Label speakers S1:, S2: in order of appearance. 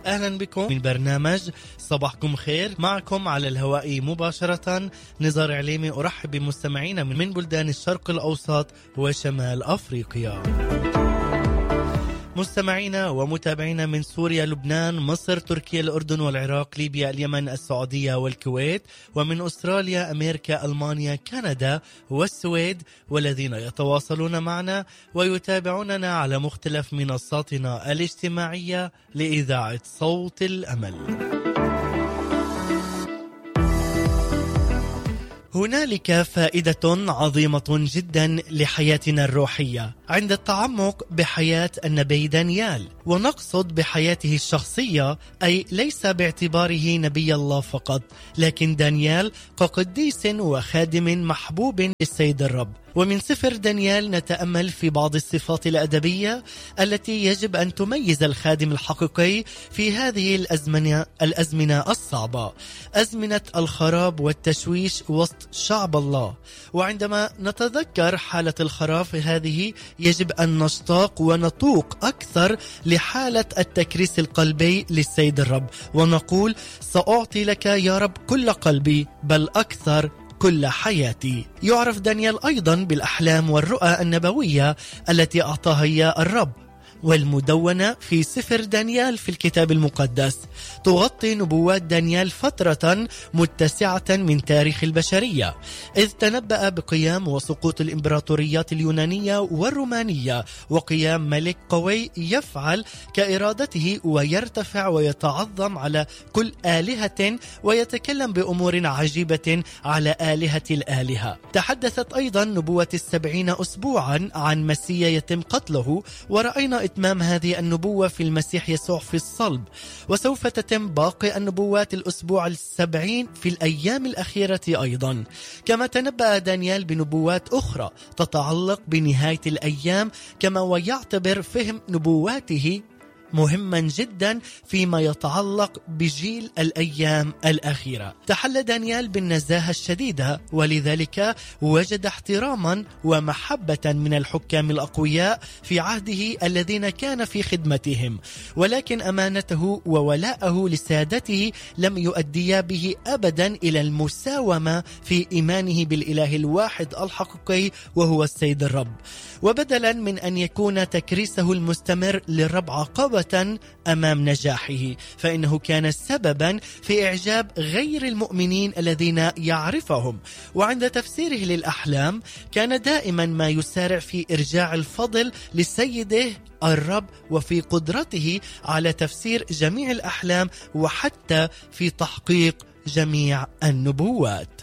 S1: أهلا بكم من برنامج صباحكم خير. معكم على الهواء مباشرة نزار عليمي. أرحب بمستمعينا من بلدان الشرق الأوسط وشمال أفريقيا، مستمعينا ومتابعينا من سوريا، لبنان، مصر، تركيا، الأردن والعراق، ليبيا، اليمن، السعودية والكويت، ومن أستراليا، أمريكا، ألمانيا، كندا والسويد، والذين يتواصلون معنا ويتابعوننا على مختلف منصاتنا الاجتماعية لإذاعة صوت الأمل. هنالك فائدة عظيمة جدا لحياتنا الروحية عند التعمق بحياة النبي دانيال، ونقصد بحياته الشخصية، أي ليس باعتباره نبي الله فقط، لكن دانيال كقديس وخادم محبوب للسيد الرب. ومن سفر دانيال نتأمل في بعض الصفات الأدبية التي يجب أن تميز الخادم الحقيقي في هذه الأزمنة الصعبة، أزمنة الخراب والتشويش وسط شعب الله. وعندما نتذكر حالة الخراب هذه يجب أن نشتاق ونتوق أكثر لحالة التكريس القلبي للسيد الرب، ونقول: سأعطي لك يا رب كل قلبي، بل أكثر كل حياتي. يعرف دانيال أيضا بالأحلام والرؤى النبوية التي أعطاها إياه الرب، والمدونة في سفر دانيال في الكتاب المقدس. تغطي نبوات دانيال فترة متسعة من تاريخ البشرية، إذ تنبأ بقيام وسقوط الإمبراطوريات اليونانية والرومانية، وقيام ملك قوي يفعل كإرادته ويرتفع ويتعظم على كل آلهة ويتكلم بأمور عجيبة على آلهة الآلهة. تحدثت أيضا نبوة 70 أسبوعا عن مسيا يتم قتله، ورأينا إتمام هذه النبوة في المسيح يسوع في الصلب. وسوف تتم باقي النبوات الأسبوع 70 في الأيام الأخيرة أيضا. كما تنبأ دانيال بنبوات أخرى تتعلق بنهاية الأيام، كما ويعتبر فهم نبواته مهما جدا فيما يتعلق بجيل الأيام الأخيرة. تحلى دانيال بالنزاهة الشديدة، ولذلك وجد احتراما ومحبة من الحكام الأقوياء في عهده الذين كان في خدمتهم، ولكن أمانته وولاءه لسادته لم يؤديا به أبدا إلى المساومة في إيمانه بالإله الواحد الحقيقي وهو السيد الرب. وبدلا من أن يكون تكريسه المستمر للرب عقبة أمام نجاحه، فإنه كان سببا في إعجاب غير المؤمنين الذين يعرفهم. وعند تفسيره للأحلام كان دائما ما يسارع في إرجاع الفضل لسيده الرب، وفي قدرته على تفسير جميع الأحلام، وحتى في تحقيق جميع النبوات.